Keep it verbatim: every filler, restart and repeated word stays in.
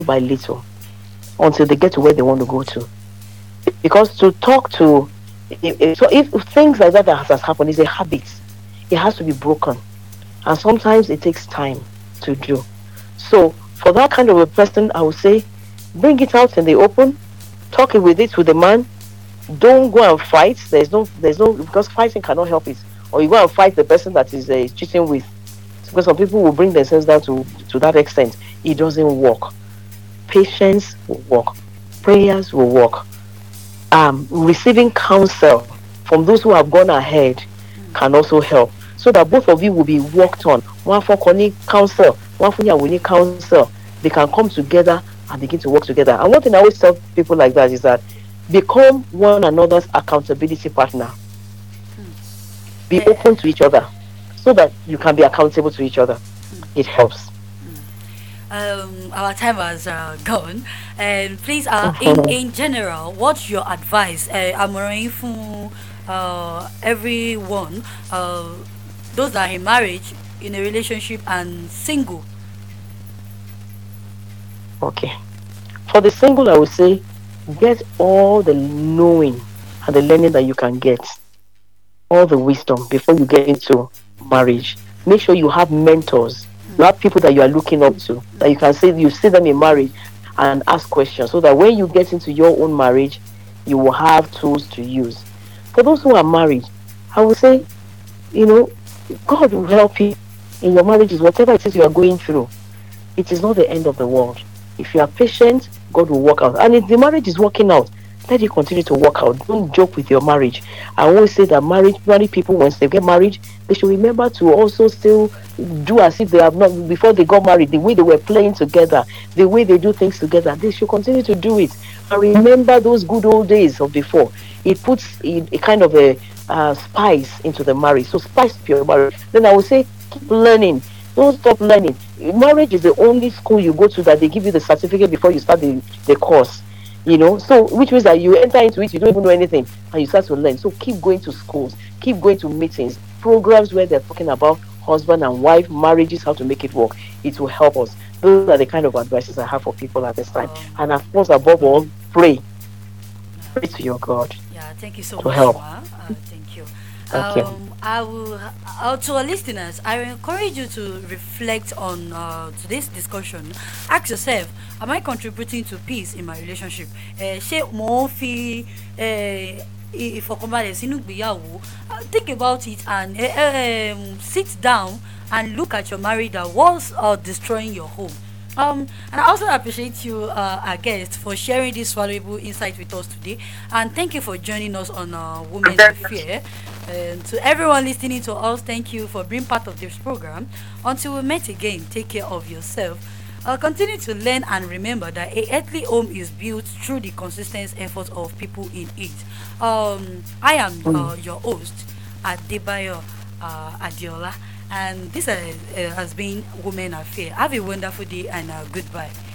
by little until they get to where they want to go to. Because to talk to, if, if- so if, if things like that, that has, has happened is a habit, it has to be broken. And sometimes it takes time to do. So for that kind of a person, I would say, bring it out in the open, talk it with it with the man. Don't go and fight. There's no, there's no, because fighting cannot help it. Or you go and fight the person that is uh, cheating with. Because some people will bring themselves down to to that extent. It doesn't work. Patience will work. Prayers will work. Um, receiving counsel from those who have gone ahead can also help. So that both of you will be worked on. One for Connie counsel, one for Yawini counsel. They can come together and begin to work together. And one thing I always tell people like that is that become one another's accountability partner. Be Eh, open to each other so that you can be accountable to each other. It helps. um, our time has uh, gone, and please, uh, in in general, what's your advice? Uh, àmọ̀ràn yín fún uh, everyone, uh, those that are in marriage, in a relationship, and single. Okay. For the single, I would say get all the knowing and the learning that you can get, all the wisdom before you get into marriage. Make sure you have mentors. You have people that you are looking up to, that you can say you see them in marriage and ask questions so that when you get into your own marriage, you will have tools to use. For those who are married, I would say, you know, God will help you in your marriages, whatever it is you are going through. It is not the end of the world. If you are patient, God will work out. And if the marriage is working out, let it continue to work out. Don't joke with your marriage. I always say that marriage, married people, once they get married, they should remember to also still do as if they have not, before they got married, the way they were playing together, the way they do things together, they should continue to do it. And remember those good old days of before. It puts a, a kind of a uh, spice into the marriage. So spice up your marriage. Then I would say keep learning. Don't stop learning. Marriage is the only school you go to that they give you the certificate before you start the, the course. You know, so which means that you enter into it, you don't even know anything, and you start to learn. So keep going to schools, keep going to meetings, programs where they're talking about husband and wife, marriages, how to make it work. It will help us. Those are the kind of advices I have for people at this time. Um, And of course, above all, pray. Pray to your God Yeah, thank you so to much, help. Ma. Uh, thank you. Thank you. Um, I will, uh, to our listeners, I encourage you to reflect on uh, today's discussion. Ask yourself, am I contributing to peace in my relationship? Eh, ṣé mo ń fi eh, i- ìfọ̀kànbalẹ̀ sínú ìgbéyàwó? Uh, Think about it and eh, eh, um, sit down and look at your marriage that was uh, destroying your home. Um, and I also appreciate you, uh, our guest, for sharing this valuable insight with us today. And thank you for joining us on uh, Women's Affair. And to everyone listening to us, thank you for being part of this program. Until we meet again, take care of yourself. Uh, continue to learn and remember that a earthly home is built through the consistent effort of people in it. Um, I am uh, Mm. your host, Adebayo uh, Adiola, and this uh, uh, has been Women Affair. Have a wonderful day and uh, goodbye.